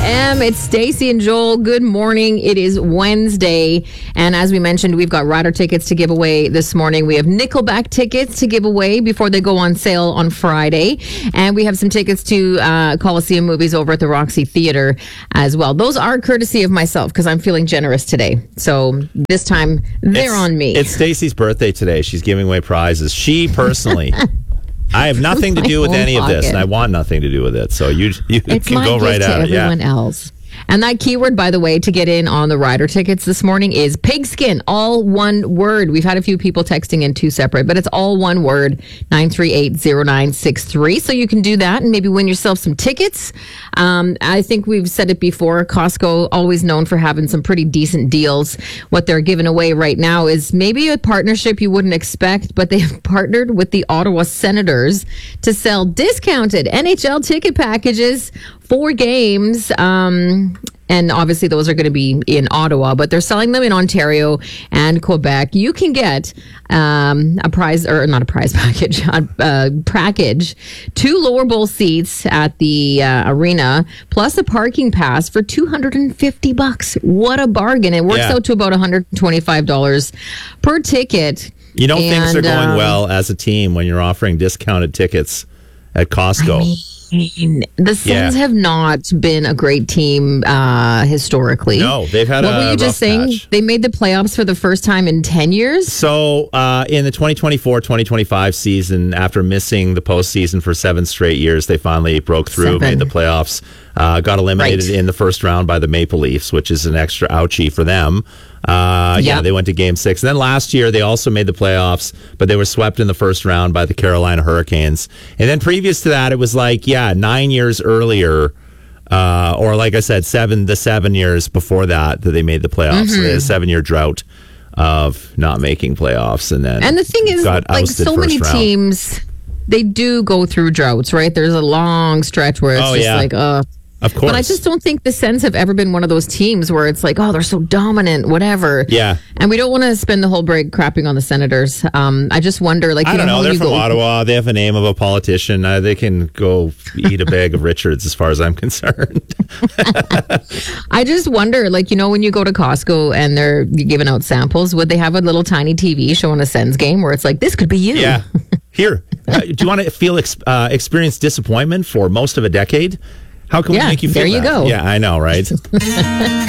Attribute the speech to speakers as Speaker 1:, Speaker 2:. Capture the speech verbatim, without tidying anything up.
Speaker 1: M. It's Stacey and Joel. Good morning. It is Wednesday. And as we mentioned, we've got rider tickets to give away this morning. We have Nickelback tickets to give away before they go on sale on Friday. And we have some tickets to uh, Coliseum movies over at the Roxy Theater as well. Those are courtesy of myself because I'm feeling generous today. So this time, they're
Speaker 2: it's,
Speaker 1: on me.
Speaker 2: It's Stacey's birthday today. She's giving away prizes. She personally... I have nothing to do with any of this, and I want nothing to do with it. So you you
Speaker 1: it's
Speaker 2: can
Speaker 1: my
Speaker 2: go
Speaker 1: gift
Speaker 2: right
Speaker 1: to
Speaker 2: at it.
Speaker 1: Everyone
Speaker 2: Yeah. else.
Speaker 1: And that keyword, by the way, to get in on the rider tickets this morning is pigskin, all one word. We've had a few people texting in two separate, but it's all one word, nine three eight, zero nine six three. So you can do that and maybe win yourself some tickets. Um, I think we've said it before. Costco, always known for having some pretty decent deals. What they're giving away right now is maybe a partnership you wouldn't expect, but they've partnered with the Ottawa Senators to sell discounted N H L ticket packages for games. Um, and obviously those are going to be in Ottawa, but they're selling them in Ontario and Quebec. You can get um, a prize, or not a prize package, a, a package, two lower bowl seats at the uh, arena, plus a parking pass for two hundred fifty bucks. What a bargain. It works
Speaker 2: Yeah.
Speaker 1: out to about one hundred twenty-five dollars per ticket.
Speaker 2: You know,
Speaker 1: and,
Speaker 2: things are going
Speaker 1: um,
Speaker 2: well as a team when you're offering discounted tickets at Costco.
Speaker 1: I mean, the Sens
Speaker 2: Yeah.
Speaker 1: have not been a great team uh, historically.
Speaker 2: No, they've had
Speaker 1: what
Speaker 2: a
Speaker 1: were you
Speaker 2: rough
Speaker 1: just saying?
Speaker 2: patch.
Speaker 1: They made the playoffs for the first time in ten years?
Speaker 2: So uh, in the twenty twenty-four twenty twenty-five season, after missing the postseason for seven straight years, they finally broke through,
Speaker 1: Seven.
Speaker 2: made the playoffs, uh, got eliminated
Speaker 1: Right.
Speaker 2: in the first round by the Maple Leafs, which is an extra ouchie for them. Uh, yeah,
Speaker 1: Yep.
Speaker 2: they went to game six. And then last year, they also made the playoffs, but they were swept in the first round by the Carolina Hurricanes. And then previous to that, it was like, yeah, nine years earlier, uh, or like I said, seven the seven years before that, that they made the playoffs. So they had a seven-year drought of not making playoffs. And then
Speaker 1: And the thing is,
Speaker 2: got
Speaker 1: like
Speaker 2: ousted
Speaker 1: so many
Speaker 2: first round.
Speaker 1: teams, they do go through droughts, right? There's a long stretch where it's
Speaker 2: Oh,
Speaker 1: just
Speaker 2: yeah.
Speaker 1: like, uh
Speaker 2: Of course.
Speaker 1: But I just don't think the Sens have ever been one of those teams where it's like, oh, they're so dominant, whatever.
Speaker 2: Yeah.
Speaker 1: And we don't want to spend the whole break crapping on the Senators. Um, I just wonder, like, you
Speaker 2: I don't know.
Speaker 1: how
Speaker 2: They're
Speaker 1: you
Speaker 2: from
Speaker 1: go,
Speaker 2: Ottawa. They have a name of a politician. Uh, they can go eat a bag of Richards, as far as I'm concerned.
Speaker 1: I just wonder, like, you know, when you go to Costco and they're giving out samples, would they have a little tiny T V showing a Sens game where it's like, this could be you?
Speaker 2: Yeah. Here, uh, do you want to feel ex- uh, experience disappointment for most of a decade? How can
Speaker 1: Yeah,
Speaker 2: we make you feel
Speaker 1: there you
Speaker 2: that?
Speaker 1: go.
Speaker 2: Yeah, I know, right?